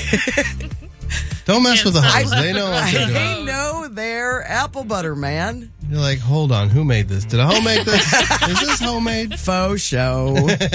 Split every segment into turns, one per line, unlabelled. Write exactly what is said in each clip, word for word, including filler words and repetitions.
Don't mess with the hoes. They know what they're doing.
They know their apple butter, man.
You're like, hold on, who made this? Did a hoe make this? Is this homemade?
Faux show.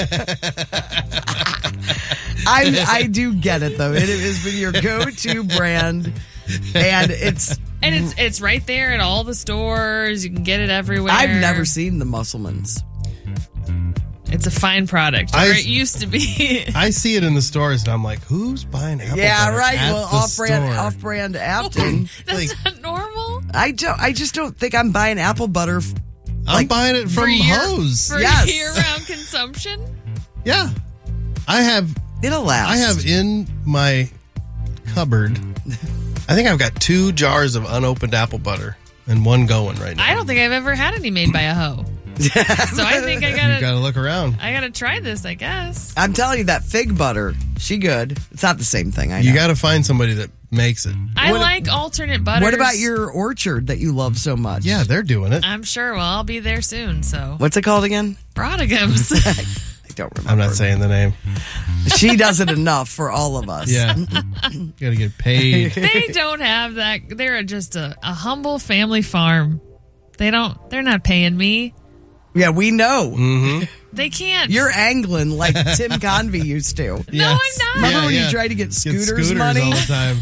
I I do get it though. It has been your go-to brand, and it's
and it's it's right there at all the stores. You can get it everywhere.
I've never seen the Musselmans.
It's a fine product, or
I-
it used to be.
I see it in the stores, and I'm like, who's buying apple
Yeah,
butter
right.
at
Well,
the
off-brand,
store?
off-brand acting.
That's
Like-
not normal.
I don't. I just don't think I'm buying apple butter. f-
I'm
like,
buying it from
for year-
hoes.
for
Yes.
year-round consumption.
Yeah. I have
It'll last.
I have in my cupboard, I think I've got two jars of unopened apple butter and one going right now.
I don't think I've ever had any made by a hoe. So I think I
You
gotta,
gotta look around.
I gotta try this. I guess.
I'm telling you that fig butter. She good. It's not the same thing. I know.
You gotta find somebody that makes it.
I
What-
like alternate butters.
What about your orchard that you love so much?
Yeah, they're doing it.
I'm sure. Well, I'll be there soon. So
What's it called again?
Brodigams.
I don't remember.
I'm not saying the name.
She does it enough for all of us.
Yeah. You gotta get paid.
They don't have that. They're just a, a humble family farm. They don't. They're not paying me.
Yeah, we know.
Mm-hmm.
They can't.
You're angling like Tim Convey used to.
No, I'm
Yes.
not.
Remember
Yeah,
when
yeah.
you tried to get
Get
scooters,
scooters
money?
all the time.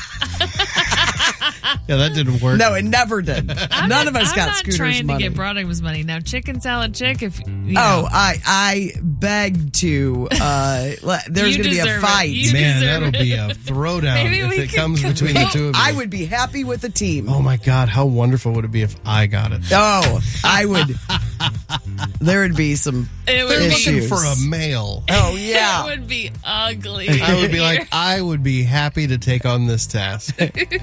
Yeah, that didn't work.
No, it never did.
I'm
None
not,
of us
I'm
got
not
scooters
trying
money.
to get Brodigams money now. Chicken salad chick. If you
Oh,
know,
I I beg to. Uh, le- there's
You
going to be a
deserve it.
fight.
You
Man,
deserve
that'll
it.
be a throwdown
Maybe
if
we
it
could
comes
come-
between the two of you.
I would be happy with the team.
Oh my God, how wonderful would it be if I got it?
Oh, I would. There would be some.
it would
They're
be.
looking
issues.
for a male.
Oh
It
yeah.
would be ugly.
I would be like, I would be happy to take on this task.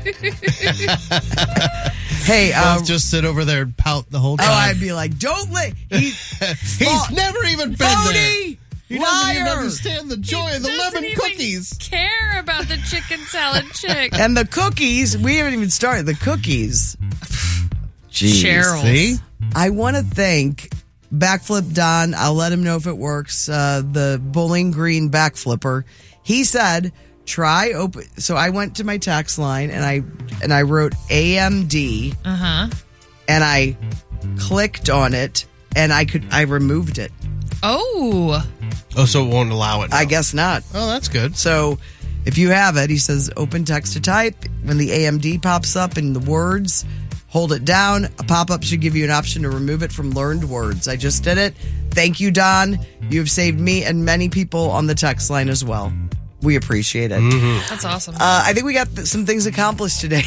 Hey, uh,
Both just sit over there and pout the whole
oh,
time.
I'd be like, don't let. He,
He's never even been there.
phony,
He doesn't even
liar.
understand the joy of the
Doesn't
lemon
even
cookies.
Care about the chicken salad chick.
And the cookies, we haven't even started. The cookies. Jeez.
Cheryl.
See?
I want to thank Backflip Don. I'll let him know if it works. Uh, the Bowling Green backflipper. He said, try open. So I went to my text line and I and I wrote A M D
Uh huh.
and I clicked on it and I could I removed it.
Oh.
Oh, so it won't allow it now.
I guess not.
Oh, that's good.
So if you have it, he says open text to type. When the A M D pops up in the words, hold it down. A pop-up should give you an option to remove it from learned words. I just did it. Thank you, Don. You have saved me and many people on the text line as well. We appreciate it.
That's awesome.
Uh, I think we got th- some things accomplished today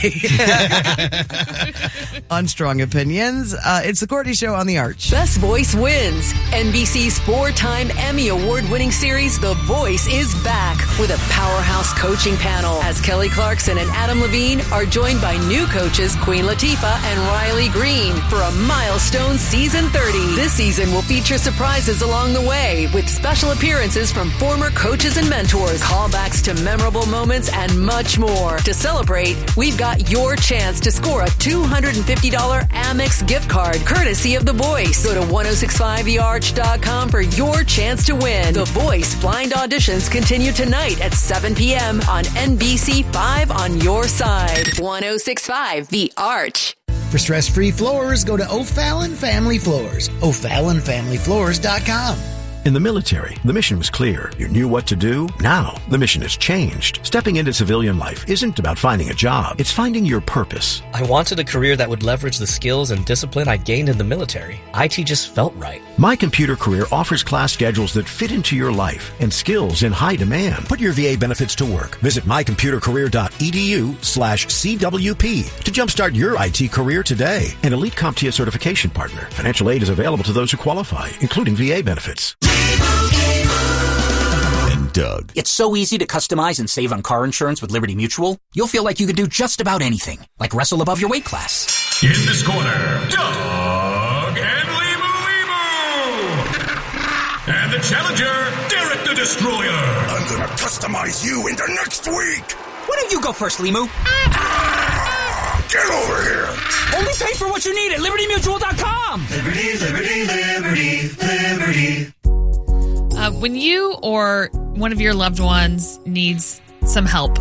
on Strong Opinions. Uh, it's the Courtney Show on the Arch.
Best Voice wins. N B C's four-time Emmy Award-winning series, The Voice, is back with a powerhouse coaching panel as Kelly Clarkson and Adam Levine are joined by new coaches Queen Latifah and Riley Green for a milestone season thirty. This season will feature surprises along the way with special appearances from former coaches and mentors, callbacks to memorable moments, and much more. To celebrate, we've got your chance to score a two hundred fifty dollars Amex gift card courtesy of The Voice. Go to ten sixty-five the arch dot com for your chance to win. The Voice blind auditions continue tonight at seven p.m. on N B C five on your side. ten sixty-five The Arch.
For stress-free floors, go to O'Fallon Family Floors. O'Fallon Family Floors dot com.
In the military, the mission was clear. You knew what to do. Now, the mission has changed. Stepping into civilian life isn't about finding a job. It's finding your purpose.
I wanted a career that would leverage the skills and discipline I gained in the military. I T just felt right.
My Computer Career offers class schedules that fit into your life and skills in high demand.
Put your V A benefits to work. Visit my computer career dot e d u slash C W P to jumpstart your I T career today.
An elite CompTIA certification partner. Financial aid is available to those who qualify, including V A benefits.
And Doug.
It's so easy to customize and save on car insurance with Liberty Mutual. You'll feel like you can do just about anything, like wrestle above your weight class.
In this corner, Doug and Limu Limu. And the challenger, Derek the Destroyer.
I'm gonna customize you into next week.
Why don't you go first, Limu?
Get over here.
Only pay for what you need at liberty mutual dot com.
Liberty, liberty, liberty, liberty.
Uh, when you or one of your loved ones needs some help